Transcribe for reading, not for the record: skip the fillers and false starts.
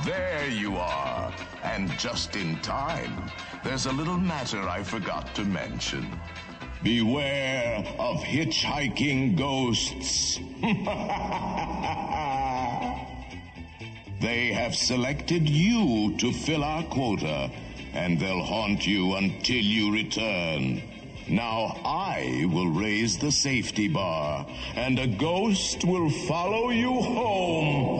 There you are, and just in time. There's a little matter I forgot to mention. Beware of hitchhiking ghosts. They have selected you to fill our quota, and they'll haunt you until you return. Now I will raise the safety bar, and a ghost will follow you home.